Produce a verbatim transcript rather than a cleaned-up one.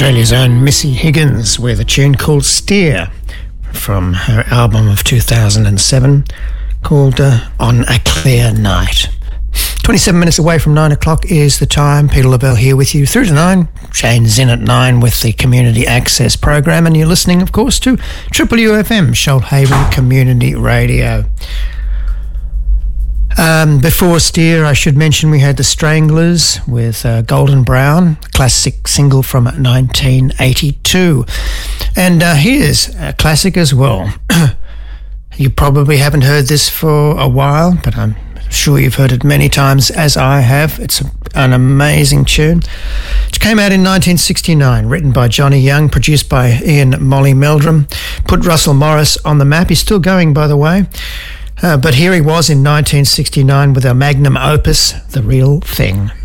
Australia's own Missy Higgins with a tune called Steer from her album of two thousand seven called uh, On a Clear Night. twenty-seven minutes away from nine o'clock is the time. Peter Lavelle here with you through to nine. Shane's in at nine with the Community Access Program, and you're listening, of course, to Triple U F M, Shoalhaven Community Radio. Um, before Steer, I should mention we had the Stranglers with uh, Golden Brown, classic single from nineteen eighty-two. And uh, here's a classic as well. You probably haven't heard this for a while, but I'm sure you've heard it many times, as I have. It's a, an amazing tune. It came out in nineteen sixty-nine, written by Johnny Young, produced by Ian Molly Meldrum, put Russell Morris on the map. He's still going, by the way. Uh, but here he was in nineteen sixty-nine with a magnum opus, The Real Thing.